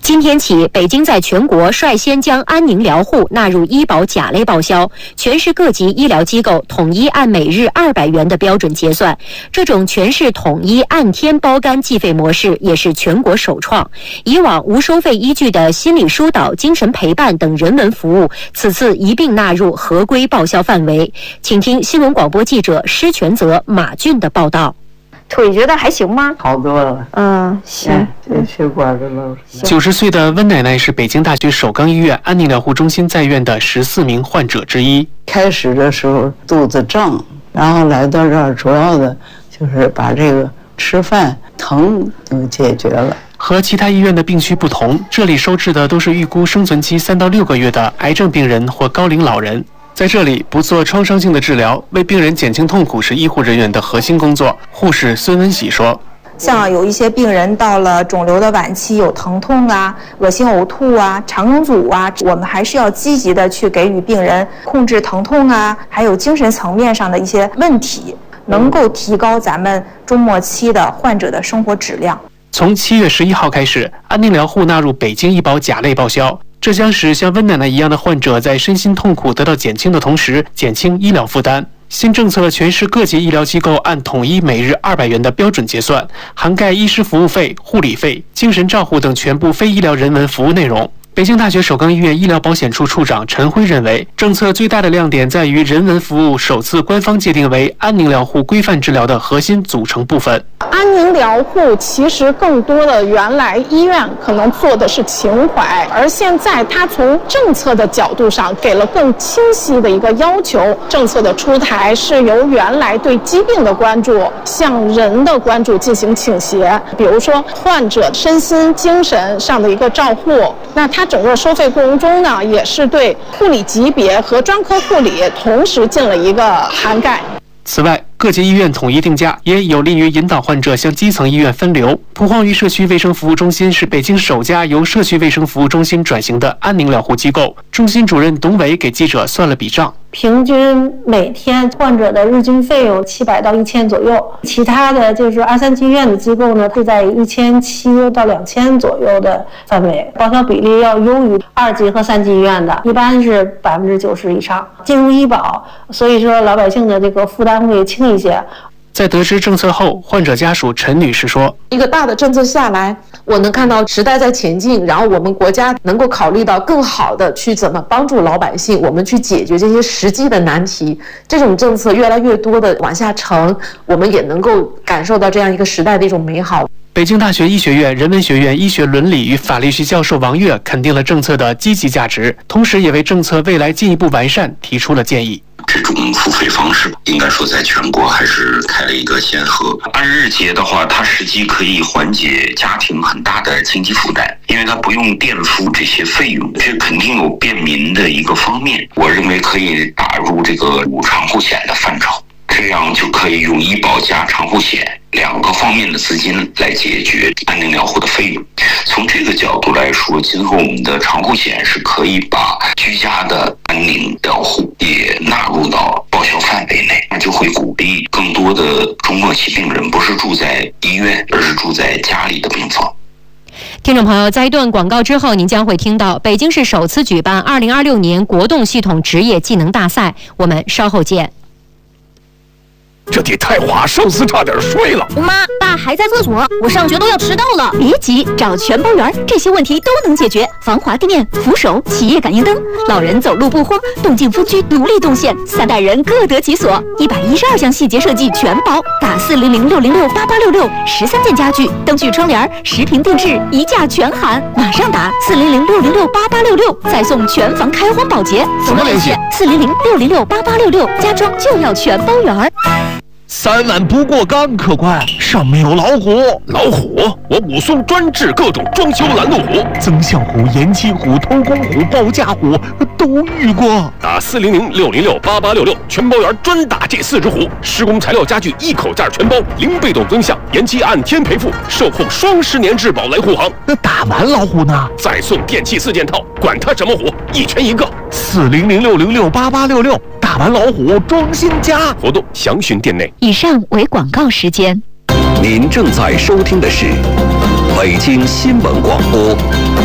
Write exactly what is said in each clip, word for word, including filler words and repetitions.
今天起，北京在全国率先将安宁疗护纳入医保甲类报销，全市各级医疗机构统一按每日二百元的标准结算。这种全市统一按天包干计费模式也是全国首创。以往无收费依据的心理疏导、精神陪伴等人文服务，此次一并纳入合规报销范围。请听新闻广播记者施全泽、马俊的报道。 腿觉得还行吗？ 好多了。 嗯，行。 这血管子了。 九十岁的温奶奶是北京大学首钢医院安宁疗护中心在院的十四名患者之一。 开始的时候肚子胀，然后来到这儿，主要的就是把这个吃饭疼就解决了。 和其他医院的病区不同，这里收治的都是预估生存期三到六个月的癌症病人或高龄老人。在这里不做创伤性的治疗，为病人减轻痛苦是医护人员的核心工作。护士孙文喜说， 像有一些病人到了肿瘤的晚期，有疼痛啊、恶心呕吐啊、肠梗阻啊，我们还是要积极的去给予病人控制疼痛啊，还有精神层面上的一些问题，能够提高咱们中末期的患者的生活质量。 从七月十一号开始，安宁疗护纳入北京医保甲类报销。这将使像温奶奶一样的患者在身心痛苦得到减轻的同时，减轻医疗负担。新政策全市各级医疗机构按统一每日二百元的标准结算，涵盖医师服务费、护理费、精神照护等全部非医疗人文服务内容。北京大学首钢医院医疗保险处处长陈辉认为，政策最大的亮点在于人文服务首次官方界定为安宁疗护规范治疗的核心组成部分。 安宁疗护其实更多的原来医院可能做的是情怀，而现在它从政策的角度上给了更清晰的一个要求。政策的出台是由原来对疾病的关注向人的关注进行倾斜，比如说患者身心精神上的一个照护，那它整个收费过程中呢，也是对护理级别和专科护理同时进了一个涵盖。 此外，各级医院统一定价也有利于引导患者向基层医院分流。蒲黄榆社区卫生服务中心是北京首家由社区卫生服务中心转型的安宁疗护机构。中心主任董伟给记者算了笔账， 平均每天患者的日均费用七百到一千左右，其他的就是二三级医院的机构呢，是在一千七到两千左右的范围，报销比例要优于二级和三级医院的，一般是百分之九十以上。进入医保，所以说老百姓的这个负担会轻一些。 在得知政策后，患者家属陈女士说， 一个大的政策下来，我能看到时代在前进，然后我们国家能够考虑到更好的去怎么帮助老百姓，我们去解决这些实际的难题。这种政策越来越多的往下沉，我们也能够感受到这样一个时代的一种美好。 北京大学医学院人文学院医学伦理与法律系教授王悦肯定了政策的积极价值，同时也为政策未来进一步完善提出了建议。 这种付费方式应该说在全国还是开了一个先河。按日结的话，它实际可以缓解家庭很大的经济负担，因为它不用垫付这些费用，这肯定有便民的一个方面。我认为可以打入这个长护险的范畴，这样就可以用医保加长护险两个方面的资金来解决安宁疗护的费用。从这个角度来说，今后我们的长护险是可以把居家的安宁疗护也纳入到报销范围内，那就会鼓励更多的中末期病人不是住在医院，而是住在家里的病房。 听众朋友，在一段广告之后，您将会听到北京市首次举办二零二六年国动系统职业技能大赛，我们稍后见。 这地太滑，上司差点摔了。 妈，爸还在厕所，我上学都要迟到了。 别急，找全包园，这些问题都能解决。防滑地面、扶手、企业感应灯，老人走路不慌，动静分区独立动线，三代人各得其所。一百一十二项细节设计全包，打四零零六零六八八六六，十三件家具、灯具、窗帘、十平定制，一价全含。马上打四零零六零六八八六六，再送全房开荒保洁。 怎么联系？ 四零零六零六八八六六，家装就要全包园。 三碗不过冈，客官，上面有老虎。老虎？我武松专治各种装修拦路虎，增项虎、延期虎、偷工虎、报价虎都遇过。打四零零六零六八八六六，全包园专打这四只虎。施工材料家具一口价全包，零被动增项，延期按天赔付，售后双十年质保来护航。那打完老虎呢？再送电器四件套，管它什么虎，一拳一个。四零零六零六八八六六，打完老虎装新家。活动详询店内。 以上为广告时间。 您正在收听的是北京新闻广播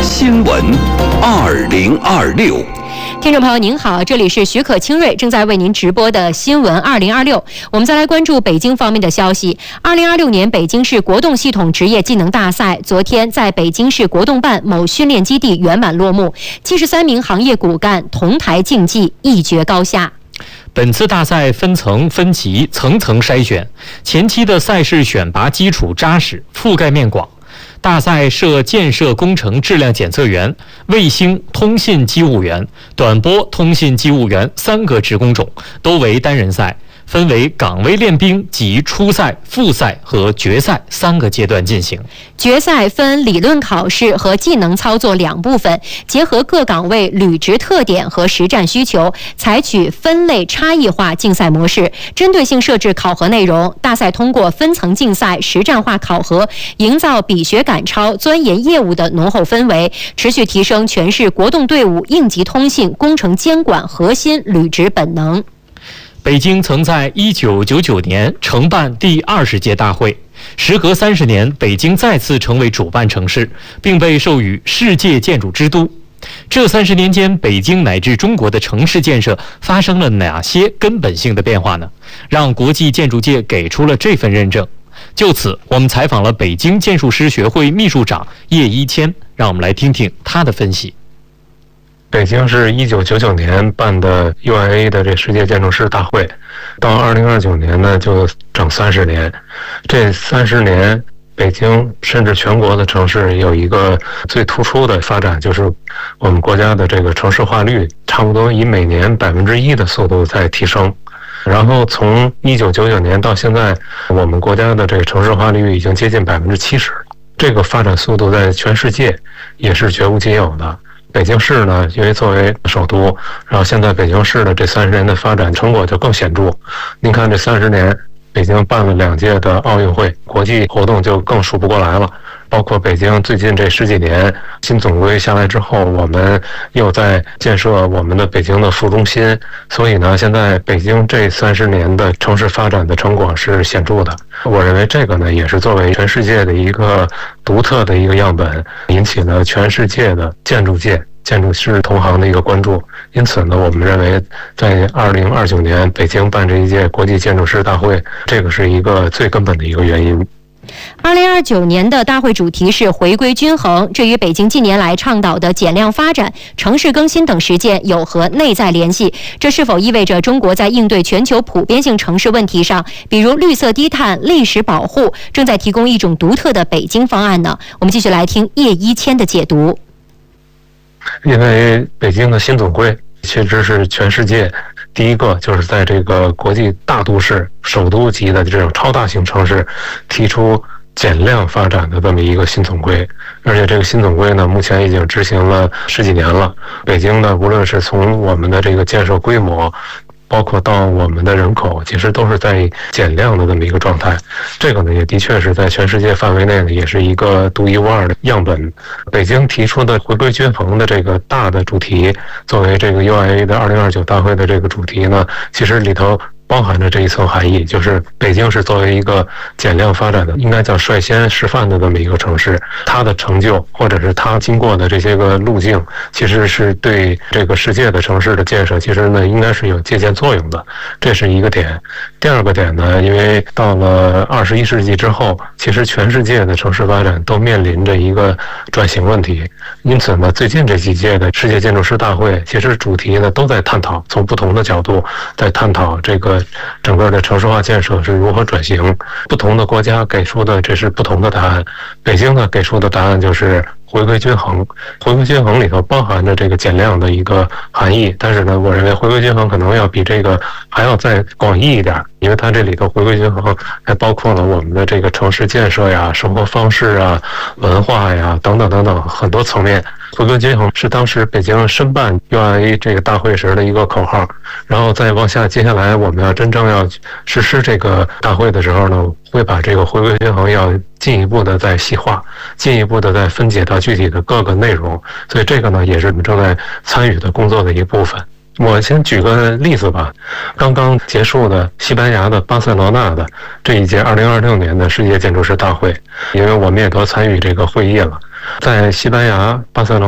新闻二零二六。 听众朋友您好，这里是许可清瑞正在为您直播的新闻二零二六。我们再来关注北京方面的消息。二零二六年北京市国动系统职业技能大赛昨天在北京市国动办某训练基地圆满落幕，七十三名行业骨干同台竞技，一决高下。 本次大赛分层分级，层层筛选，前期的赛事选拔基础扎实，覆盖面广。大赛设建设工程质量检测员、卫星通信机务员、短波通信机务员三个职工种，都为单人赛，分为岗位练兵及初赛、复赛和决赛三个阶段进行。 决赛分理论考试和技能操作两部分，结合各岗位履职特点和实战需求，采取分类差异化竞赛模式，针对性设置考核内容。大赛通过分层竞赛、实战化考核，营造比学赶超、钻研业务的浓厚氛围，持续提升全市国动队伍应急通信工程监管核心履职本能。 北京曾在一九九九年承办第二十届大会，时隔三十年，北京再次成为主办城市，并被授予世界建筑之都。这三十年间，北京乃至中国的城市建设发生了哪些根本性的变化呢？让国际建筑界给出了这份认证。就此，我们采访了北京建筑师学会秘书长叶一谦，让我们来听听他的分析。 北京是一九九九年办的 U I A 的这世界建筑师大会，到二零二九年呢就整三十年。这三十年，北京甚至全国的城市有一个最突出的发展，就是我们国家的这个城市化率差不多以每年百分之一的速度在提升。然后从一九九九年到现在，我们国家的这个城市化率已经接近百分之七十了。这个发展速度在全世界也是绝无仅有的。北京市呢，因为作为首都，然后现在北京市的这三十年的发展成果就更显著。您看这三十年，北京办了两届的奥运会，国际活动就更数不过来了。包括北京最近这十几年新总规下来之后，我们又在建设我们的北京的副中心，所以呢，现在北京这三十年的城市发展的成果是显著的。我认为这个呢，也是作为全世界的一个独特的一个样本，引起了全世界的建筑界、建筑师同行的一个关注。因此呢，我们认为在二零二九年北京办这一届国际建筑师大会，这个是一个最根本的一个原因。 二零二九年的大会主题是回归均衡，这与北京近年来倡导的减量发展、城市更新等实践有何内在联系？这是否意味着中国在应对全球普遍性城市问题上，比如绿色低碳、历史保护，正在提供一种独特的北京方案呢？我们继续来听叶一谦的解读。 因为北京的新总规确实是全世界第一个，就是在这个国际大都市、首都级的这种超大型城市提出减量发展的这么一个新总规。而且这个新总规呢，目前已经执行了十几年了。北京呢，无论是从我们的这个建设规模，包括到我们的人口，其实都是在减量的这么一个状态。这个呢，也的确是在全世界范围内呢，也是一个独一无二的样本。北京提出的回归均衡的这个大的主题，作为这个 U I A 的二零二九大会的这个主题呢，其实里头包含着这一层含义，就是北京是作为一个减量发展的，应该叫率先示范的这么一个城市，它的成就或者是它经过的这些个路径，其实是对这个世界的城市的建设，其实呢应该是有借鉴作用的，这是一个点。第二个点呢，因为到了二十一世纪之后，其实全世界的城市发展都面临着一个转型问题，因此呢，最近这几届的世界建筑师大会，其实主题呢都在探讨，从不同的角度在探讨这个整个的城市化建设是如何转型。不同的国家给出的这是不同的答案。北京呢给出的答案就是回归均衡。回归均衡里头包含着这个减量的一个含义，但是呢，我认为回归均衡可能要比这个还要再广义一点，因为它这里头回归均衡还包括了我们的这个城市建设呀、生活方式啊、文化呀等等等等很多层面。回归均衡是当时北京申办 U I A 这个大会时的一个口号，然后再往下，接下来我们要真正要实施这个大会的时候呢，会把这个回归均衡要进一步的再细化，进一步的再分解到具体的各个内容，所以这个呢也是我们正在参与的工作的一部分。我先举个例子吧，刚刚结束的西班牙的巴塞罗那的这一届二零二六年的世界建筑师大会，因为我们也都参与这个会议了。 在西班牙巴塞罗